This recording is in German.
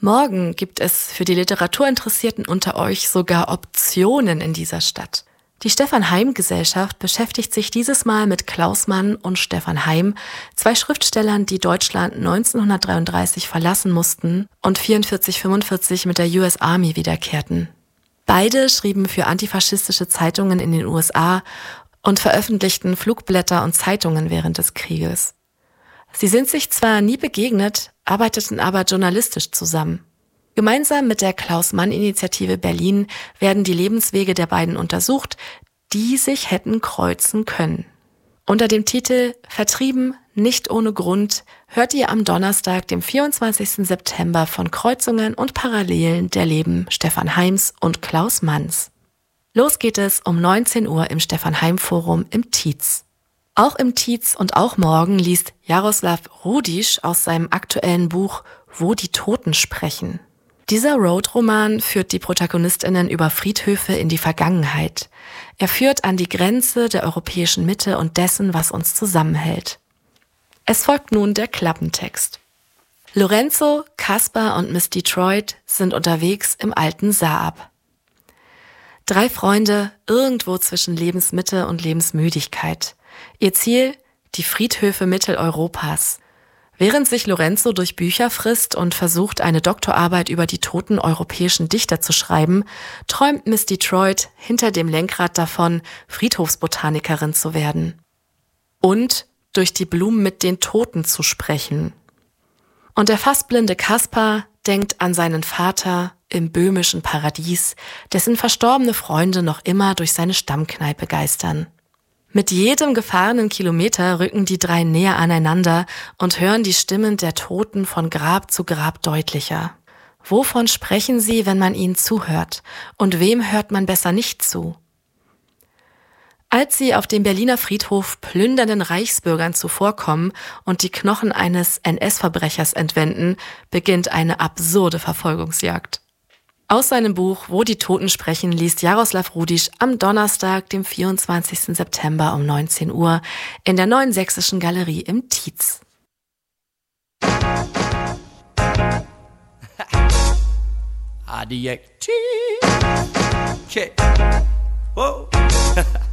Morgen gibt es für die Literaturinteressierten unter euch sogar Optionen in dieser Stadt. Die Stefan-Heym-Gesellschaft beschäftigt sich dieses Mal mit Klaus Mann und Stefan Heym, zwei Schriftstellern, die Deutschland 1933 verlassen mussten und 1944-45 mit der US Army wiederkehrten. Beide schrieben für antifaschistische Zeitungen in den USA und veröffentlichten Flugblätter und Zeitungen während des Krieges. Sie sind sich zwar nie begegnet, arbeiteten aber journalistisch zusammen. Gemeinsam mit der Klaus-Mann-Initiative Berlin werden die Lebenswege der beiden untersucht, die sich hätten kreuzen können. Unter dem Titel »Vertrieben, nicht ohne Grund« hört ihr am Donnerstag, dem 24. September, von Kreuzungen und Parallelen der Leben Stefan Heims und Klaus Manns. Los geht es um 19 Uhr im Stefan-Heym-Forum im Tietz. Auch im Tietz und auch morgen liest Jaroslav Rudisch aus seinem aktuellen Buch »Wo die Toten sprechen«. Dieser Road-Roman führt die ProtagonistInnen über Friedhöfe in die Vergangenheit. Er führt an die Grenze der europäischen Mitte und dessen, was uns zusammenhält. Es folgt nun der Klappentext. Lorenzo, Kaspar und Miss Detroit sind unterwegs im alten Saab. 3 Freunde irgendwo zwischen Lebensmitte und Lebensmüdigkeit. Ihr Ziel? Die Friedhöfe Mitteleuropas. Während sich Lorenzo durch Bücher frisst und versucht, eine Doktorarbeit über die toten europäischen Dichter zu schreiben, träumt Miss Detroit hinter dem Lenkrad davon, Friedhofsbotanikerin zu werden. Und durch die Blumen mit den Toten zu sprechen. Und der fast blinde Kaspar denkt an seinen Vater im böhmischen Paradies, dessen verstorbene Freunde noch immer durch seine Stammkneipe geistern. Mit jedem gefahrenen Kilometer rücken die 3 näher aneinander und hören die Stimmen der Toten von Grab zu Grab deutlicher. Wovon sprechen sie, wenn man ihnen zuhört? Und wem hört man besser nicht zu? Als sie auf dem Berliner Friedhof plündernden Reichsbürgern zuvorkommen und die Knochen eines NS-Verbrechers entwenden, beginnt eine absurde Verfolgungsjagd. Aus seinem Buch »Wo die Toten sprechen« liest Jaroslav Rudisch am Donnerstag, dem 24. September um 19 Uhr in der Neuen Sächsischen Galerie im Tietz. Adjektiv. Okay. Wow.